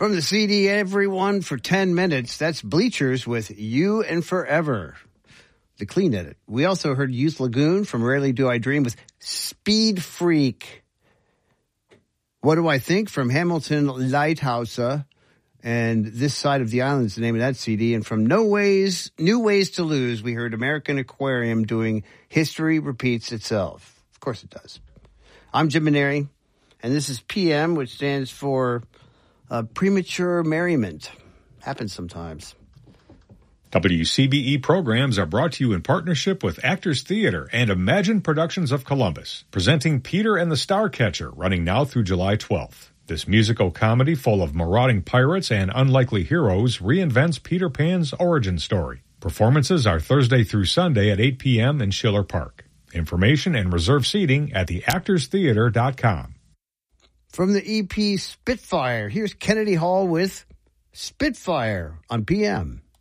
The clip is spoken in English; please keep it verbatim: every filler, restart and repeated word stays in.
From the C D, Everyone for ten minutes, that's Bleachers with You and Forever, the clean edit. We also heard Youth Lagoon from Rarely Do I Dream with Speed Freak. What Do I Think from Hamilton Lighthouse, and This Side of the Island is the name of that C D. And from No Ways, New Ways to Lose, we heard American Aquarium doing History Repeats Itself. Of course it does. I'm Jim Maneri, and this is P M, which stands for uh, Premature Merriment. Happens sometimes. W C B E programs are brought to you in partnership with Actors Theater and Imagine Productions of Columbus, presenting Peter and the Starcatcher, running now through July twelfth. This musical comedy full of marauding pirates and unlikely heroes reinvents Peter Pan's origin story. Performances are Thursday through Sunday at eight p.m. in Schiller Park. Information and reserve seating at the actors theater dot com. From the E P Spitfire, here's Kennedy Hall with Spitfire on P M.